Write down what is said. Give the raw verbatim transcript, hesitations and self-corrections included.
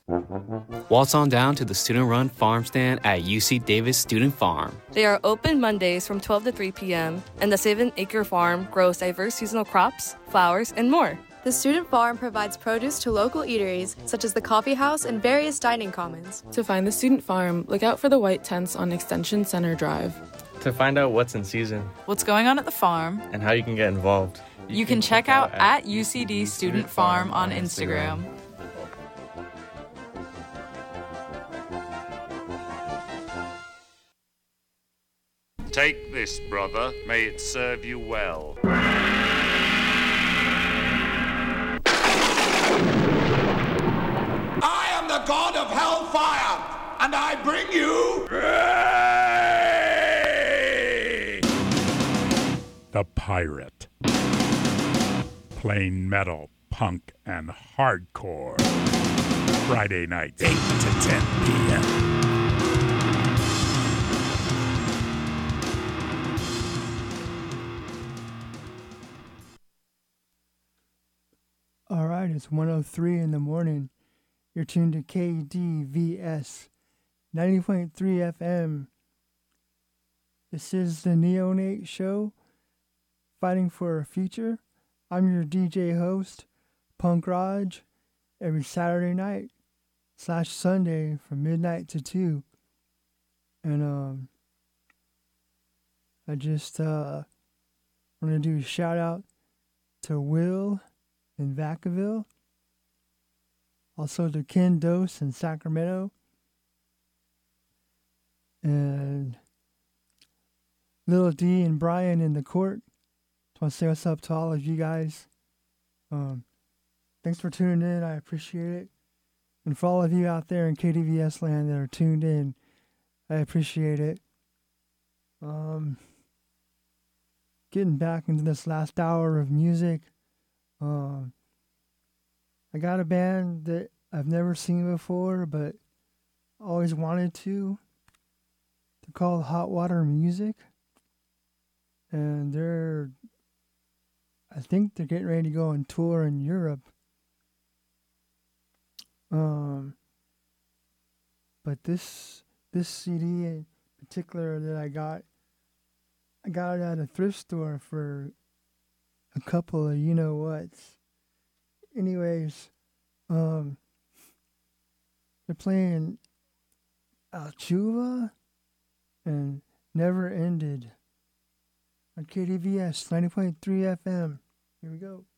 Waltz on down to the student-run farm stand at U C Davis Student Farm. They are open Mondays from twelve to three p.m., and the seven-acre farm grows diverse seasonal crops, flowers, and more. The student farm provides produce to local eateries, such as the coffee house and various dining commons. To find the student farm, look out for the white tents on Extension Center Drive. To find out what's in season, what's going on at the farm, and how you can get involved, you, you can, can check, check out at U C D Student Farm on Instagram. Take this, brother. May it serve you well. I am the god of hellfire, and I bring you... The Pirate. Plain metal, punk, and hardcore. Friday nights, eight to ten p.m. All right, it's one oh three in the morning. You're tuned to K D V S ninety point three F M. This is the Neonate Show, fighting for a future. I'm your D J host, Punk Raj, every Saturday night slash Sunday from midnight to two. And um, I just uh, want to do a shout out to Will in Vacaville, also to Ken Dose in Sacramento, and Little D and Brian in the court. Just want to say what's up to all of you guys. Um, thanks for tuning in. I appreciate it. And for all of you out there in K D V S land that are tuned in, I appreciate it. Um, getting back into this last hour of music. Um, I got a band that I've never seen before, but always wanted to. They're called Hot Water Music. And they're, I think they're getting ready to go on tour in Europe. Um, but this this C D in particular that I got, I got it at a thrift store for a couple of you know whats. Anyways, um, they're playing Alchuva and Never Ended on K D V S ninety point three F M. Here we go.